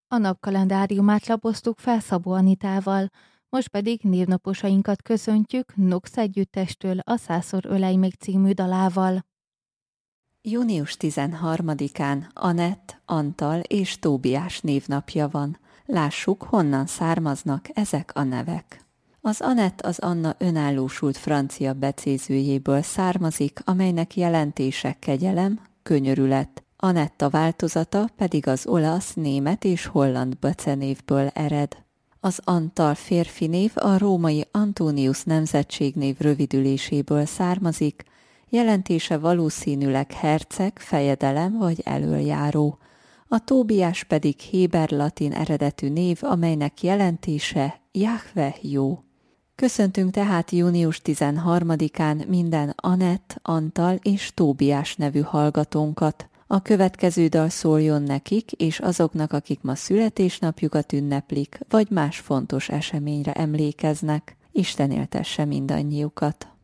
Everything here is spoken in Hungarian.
A napkalendáriumát lapoztuk fel Szabó Anitával, most pedig névnaposainkat köszöntjük Nox együttestől a Százszor ölej meg című dalával. Június 13-án Anett, Antal és Tóbiás névnapja van. Lássuk, honnan származnak ezek a nevek. Az Anett az Anna önállósult francia becézőjéből származik, amelynek jelentése kegyelem, könyörület. Anetta változata pedig az olasz, német és holland becenévből ered. Az Antal férfi név a római Antonius nemzetségnév rövidüléséből származik, jelentése valószínűleg herceg, fejedelem vagy elöljáró. A Tóbiás pedig héber-latin eredetű név, amelynek jelentése Jahve jó. Köszöntünk tehát június 13-án minden Anett, Antal és Tóbiás nevű hallgatónkat. A következő dal szóljon nekik és azoknak, akik ma születésnapjukat ünneplik, vagy más fontos eseményre emlékeznek. Isten éltesse mindannyiukat!